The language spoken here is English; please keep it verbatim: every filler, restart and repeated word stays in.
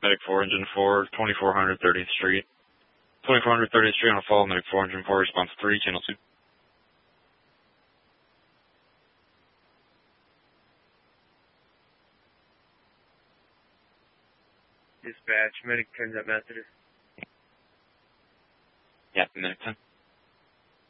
Medic four, Engine four, twenty-four hundred thirtieth Street. twenty-four hundred thirtieth Street on a fall, Medic four, Engine four, response three, channel two. Dispatch, Medic turns up Methodist. Yeah, Medic ten.